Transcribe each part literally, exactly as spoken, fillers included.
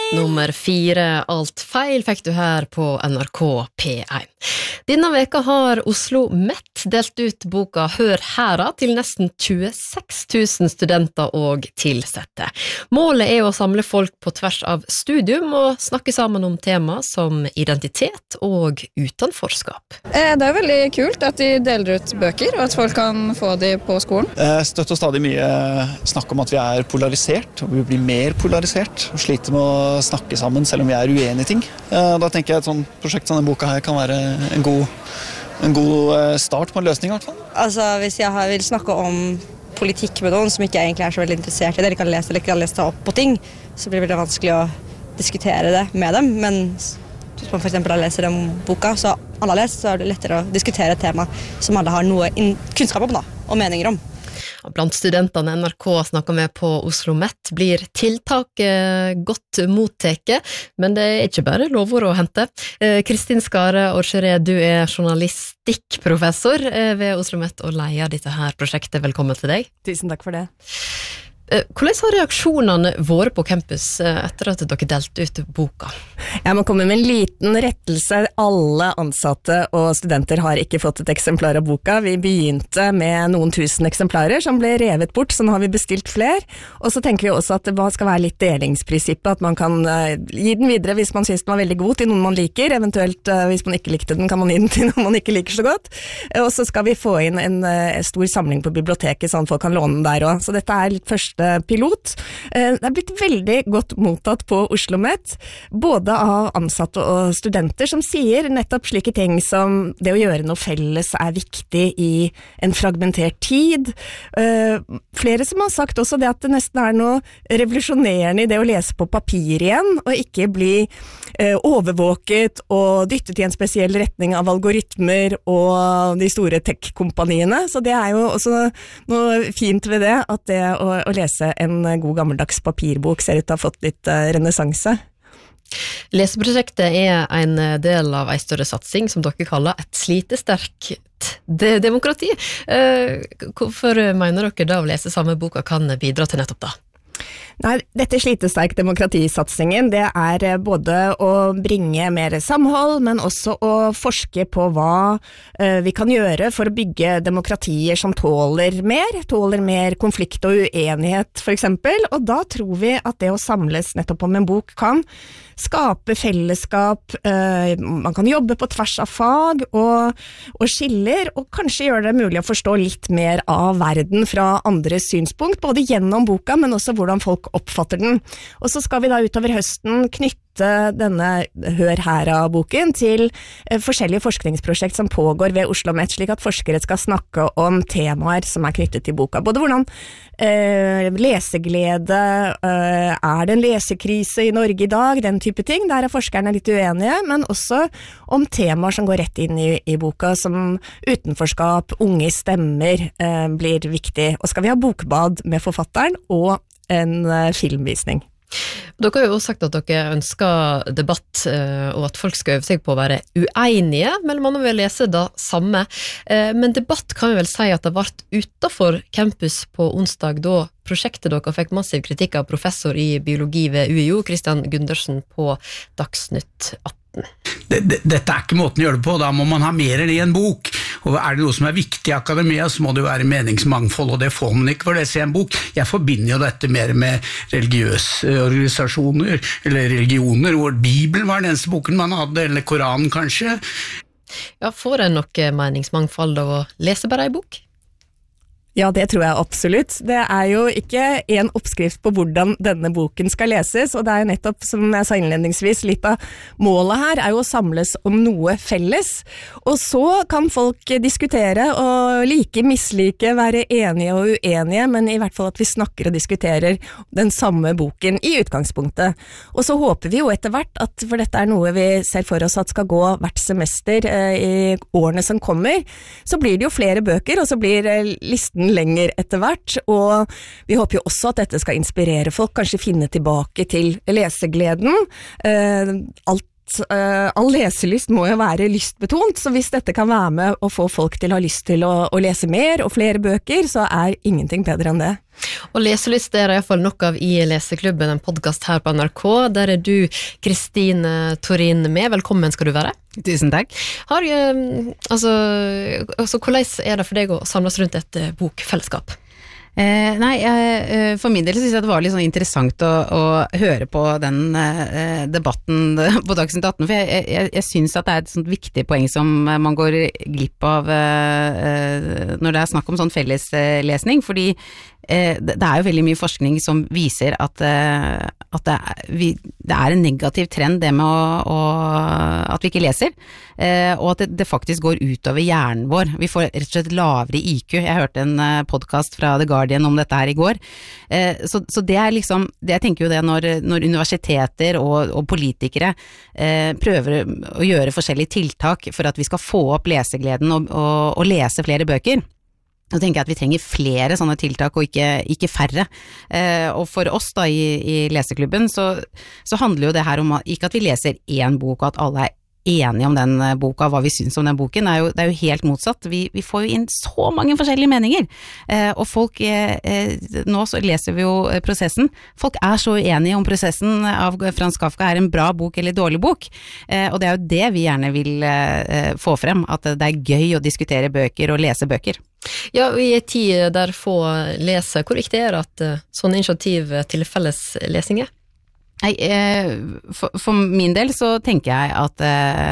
Nummer fire, Alt feil, fikk du her på N R K P én. Denne veka har Oslo Met delt ut boka Hør hera til nesten tjueseks tusen studenter og tilsette. Målet er å samle folk på tvers av studium og snakke sammen om tema som identitet og utenforskap. Det er veldig kult at de deler ut bøker, og at folk kan få de på skolen. Jeg støtter stadig mye snakk om at vi er polarisert, og vi blir mer polarisert, og sliter med å snakke sammen selv om vi er uenige i ting. Da tenker jeg et sånt prosjekt som denne boka her kan være en god en god start på en løsning i hvert fall. Altså, hvis jeg vil snakke om politikk med noen som ikke egentlig er så veldig interessert i det, eller kan lese eller kan lese opp på ting, så blir det veldig vanskelig å diskutere det med dem. Men hvis man for eksempel leser den boka, så annerledes, så er det lettere å diskutere et tema som alle har noe kunnskap om da, og meninger om. Blant studentene N R K snakker med på Oslo Met blir tiltaket godt motteket, men det er ikke bare lovord å hente. Kristin Skare Orcheré, du er journalistikkprofessor ved Oslo Met og leier dette her prosjektet. Velkommen til deg. Tusen takk for det. Hvordan har reaksjonene vært på campus etter at dere delte ut boka? Jeg må komme med en liten rettelse. Alle ansatte og studenter har ikke fått et eksemplar av boka. Vi begynte med noen tusen eksemplarer som ble revet bort, så nå har vi bestilt flere. Og så tenker vi også at det skal være litt delingsprinsippet, at man kan gi den videre hvis man synes den var veldig god til noen man liker, eventuelt hvis man ikke likte den kan man gi den til noen man ikke liker så godt. Og så skal vi få inn en stor samling på biblioteket, sånn at folk kan låne den der også. Så dette er litt første pilot. Det er blitt veldig godt mottatt på Oslo Met, både av ansatte og studenter som sier nettopp slike ting som det å gjøre noe felles er viktig i en fragmentert tid. Flere som har sagt også det at det nesten er noe revolusjonerende i det å lese på papir igjen, og ikke bli overvåket og dyttet i en spesiell retning av algoritmer og de store tech-kompaniene. Så det er jo også noe fint ved det, at det å, å lese en god gammeldags papirbok ser ut til å ha fått litt uh, renessanse. Leseprosjektet er en del av en større satsing som dere kaller et slitesterkt demokrati. Uh, hvorfor mener dere da å lese samme boka kan bidra til nettopp da? Nei, dette slitesterk demokratisatsingen, det er både å bringe mer samhold, men også å forske på hva eh, vi kan gjøre for å bygge demokratier som tåler mer, tåler mer konflikt og uenighet for eksempel, og da tror vi at det å samles nettopp om en bok kan skape fellesskap, eh, man kan jobbe på tvers av fag og, og skiller, og kanskje gjøre det mulig å forstå litt mer av verden fra andres synspunkt, både gjennom boka, men også hvordan folk oppfatter den. Og så skal vi da utover høsten knytte denne Hør hera-boken til eh, forskjellige forskningsprosjekt som pågår ved Oslo Met, slik at forskere skal snakke om temaer som er knyttet til boka. Både hvordan eh, leseglede, eh, er det en lesekrise i Norge i dag, den type ting, der er forskerne litt uenige, men også om temaer som går rett inn i, i boka, som utenforskap, unge stemmer, eh, blir viktig. Og skal vi ha bokbad med forfatteren og en uh, filmvisning. Dere har jo også sagt at dere ønsker debatt, uh, og at folk skal øve seg på å være uenige, men man vil lese det samme. Uh, men debatt kan vi vel si at det ble utenfor campus på onsdag, da prosjektet dere fikk massiv kritikk av professor i biologi ved U I O, Christian Gundersen, på Dagsnytt atten. Det, det, dette er ikke måten å gjøre det på, da må man ha mer enn i en bok. Og er det noe som er viktig i akademia, så må det jo være meningsmangfold, og det får man ikke for å lese i en bok. Jeg forbinder jo dette mer med religiøse organisasjoner, eller religioner, hvor Bibelen var den eneste boken man hadde, eller Koranen kanskje. Ja, får en nok meningsmangfold av å lese bare en bok? Ja, det tror jeg absolutt. Det er jo ikke en oppskrift på hvordan denne boken skal leses, og det er jo nettopp, som jeg sa innledningsvis, litt av målet her er jo å samles om noe felles. Og så kan folk diskutere og like, mislike, være enige og uenige, men i hvert fall at vi snakker og diskuterer den samme boken i utgangspunktet. Og så håper vi jo etter hvert at, for dette er noe vi ser for oss at skal gå hvert semester eh, i årene som kommer, så blir det jo flere bøker, og så blir eh, listen lenger etter hvert, og vi håper jo også at dette skal inspirere folk, kanskje finne tilbake til lesegleden. Eh, alt at uh, all leselyst må jo være lystbetont, så hvis dette kan være med å få folk til å ha lyst til å, å lese mer og flere bøker, så er ingenting bedre enn det. Og leselyst er det i hvert fall nok av i Leseklubben, en podcast her på N R K. Der er du, Kristine Torin, med. Velkommen skal du være. Tusen takk. Har, altså, altså, hvordan er det for deg å samles rundt et bokfellesskap? Eh, nei, jeg, for min del synes jeg det var litt sånn interessant å, å høre på den eh, debatten på Dagsnytt atten, for jeg, jeg, jeg synes at det er et sånt viktig poeng som man går glipp av eh, når det er snakk om sånn felleslesning, fordi eh, det er jo veldig mye forskning som viser at, eh, at det, er, vi, det er en negativ trend det med å, å, at vi ikke leser, eh, og at det, det faktisk går utover hjernen vår. Vi får rett og slett lavere I Q. Jeg hørte en podcast fra The Guardian om dette her i går. Eh, så, så det er liksom, det jeg tenker jo det når, når universiteter og, og politikere eh, prøver å gjøre forskjellige tiltak for at vi skal få opp lesegleden og, og, og lese flere bøker, så tenker jeg at vi trenger flere sånne tiltak og ikke, ikke færre. Eh, og for oss da i, i Leseklubben så, så handler jo det her om at, ikke at vi leser én bok og at alle er enige om den boka, hva vi synes om den boken, det er jo, det er jo helt motsatt. Vi, vi får jo inn så mange forskjellige meninger, eh, og folk, eh, nå så leser vi jo prosessen, folk er så uenige om prosessen av Frans Kafka er en bra bok eller dårlig bok, eh, og det er jo det vi gjerne vil eh, få frem, at det er gøy å diskutere bøker og lese bøker. Ja, og i en tid der få leser, hvor viktig er det at uh, sånne initiativ til felleslesing er? Nei, for, for min del så tenker jeg at,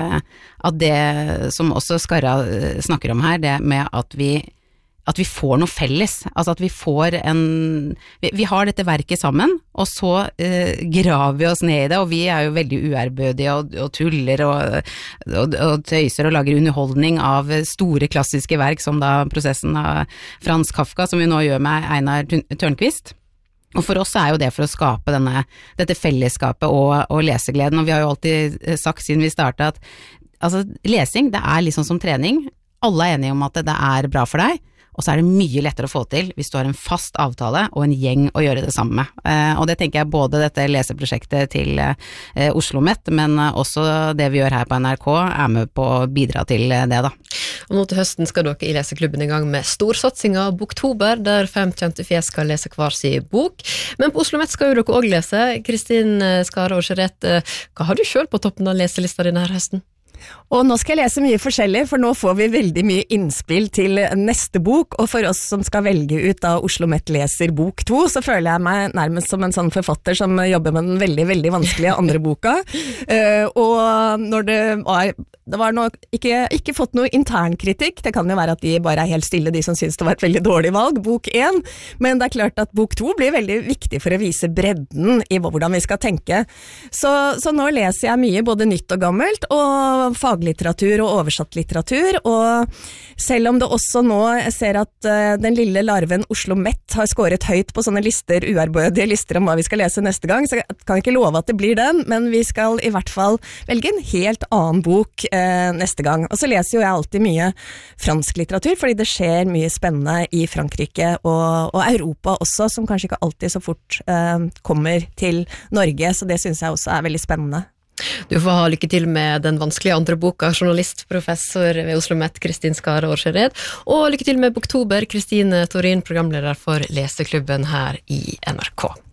at det som også Skarra snakker om her, det med at vi, at vi får noe felles, altså at vi får en, vi, vi har dette verket sammen, og så eh, graver vi oss ned i det, og vi er jo veldig uærbødige og, og tuller og, og, og tøyser og lager underholdning av store klassiske verk, som da prosessen av Frans Kafka, som vi nå gjør med Einar Tørnquist. Og for oss er jo det for å skape denne, dette fellesskapet og, og lesegleden, og vi har jo alltid sagt siden vi startet at altså, lesing, det er liksom som trening, alle er enige om at det er bra for deg, og så er det mye lettere å få til hvis du har en fast avtale og en gjeng å gjøre det samme med. Eh, og det tenker jeg både dette leseprosjektet til eh, Oslo Met, men også det vi gjør her på N R K er med på å bidra til det da. Og nå til høsten skal dere i Leseklubben i gang med storsatsinga Boktober, der fem kjente fjes skal lese hver sin bok. Men på Oslo Met skal jo dere også lese. Kristin Skare og Charette, hva har du selv på toppen av leselista denne her høsten? Og nå skal jeg lese mye forskjellig, for nå får vi veldig mye innspill til neste bok, og for oss som skal velge ut av Oslo Met leser bok to, så føler jeg meg nærmest som en sånn forfatter som jobber med den veldig, veldig vanskelige andre boka. Uh, og når det var, det var nok ikke, ikke fått noe internkritikk, det kan jo være at de bare er helt stille, de som synes det var et veldig dårlig valg, bok én, men det er klart at bok to blir veldig viktig for å vise bredden i hvordan vi skal tenke. Så, så nå leser jeg mye, både nytt og gammelt, og faglitteratur og oversatt litteratur, og selv om det også nå jeg ser at uh, den lille larven Oslo Met har skåret høyt på sånne lister, uærbødige lister om hva vi skal lese neste gang, så jeg kan ikke love at det blir den, men vi skal i hvert fall velge en helt annen bok uh, neste gang. Og så leser jo jeg alltid mye fransk litteratur, fordi det skjer mye spennende i Frankrike og, og Europa også, som kanskje ikke alltid så fort uh, kommer til Norge, så det synes jeg også er veldig spennende. Du får ha lykke til med den vanskelige andre boka, journalistprofessor ved Oslo Met, Kristin Skare og Charette, og lykke til med Boktober, Kristine Torin, programleder for Leseklubben her i N R K.